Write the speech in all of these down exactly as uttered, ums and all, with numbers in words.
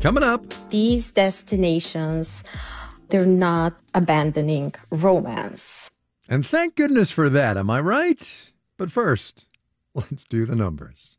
Coming up. These destinations, they're not abandoning romance. And thank goodness for that, am I right? But first, let's do the numbers.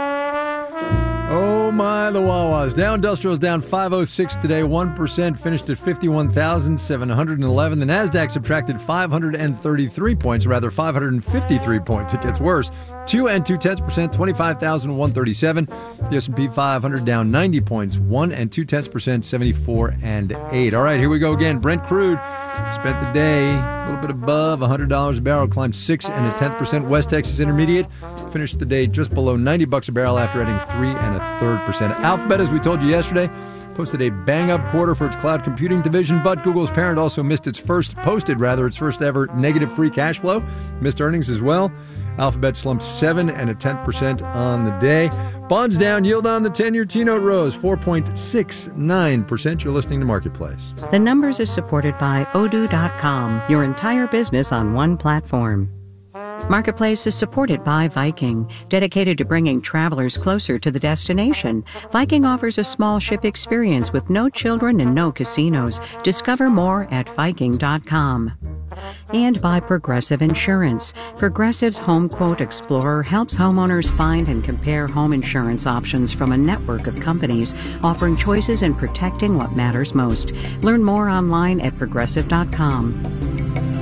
Oh my, the Wawas. Dow Industrial's down five oh six today, one percent, finished at fifty-one thousand seven hundred eleven. The NASDAQ subtracted five hundred thirty-three points, rather five hundred fifty-three points. It gets worse. two and two tenths percent, twenty-five thousand one hundred thirty-seven. The S and P five hundred down ninety points, one and two tenths percent, seventy-four and eight. All right, here we go again. Brent crude spent the day a little bit above one hundred dollars a barrel, climbed six and a tenth percent. West Texas Intermediate finished the day just below ninety bucks a barrel after adding three and a third percent. Alphabet, as we told you yesterday, posted a bang-up quarter for its cloud computing division, but Google's parent also missed its first, posted rather, its first ever negative free cash flow, missed earnings as well. Alphabet slumped seven and a tenth percent on the day. Bonds down, yield on the ten-year T-note rose four point six nine percent. You're listening to Marketplace. The Numbers is supported by Odoo dot com, your entire business on one platform. Marketplace is supported by Viking, dedicated to bringing travelers closer to the destination. Viking offers a small ship experience with no children and no casinos. Discover more at Viking dot com. And by Progressive Insurance. Progressive's Home Quote Explorer helps homeowners find and compare home insurance options from a network of companies, offering choices and protecting what matters most. Learn more online at Progressive dot com.